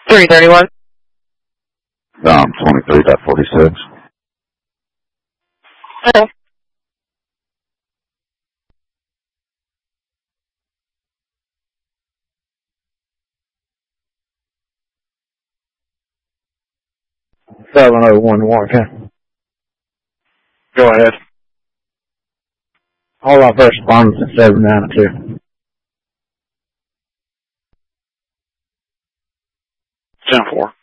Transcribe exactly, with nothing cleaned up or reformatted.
three thirty-one. Um, twenty-three dot forty-six. Okay. seven oh one one, okay. Go ahead. All our first responders at seven nine two. ten four.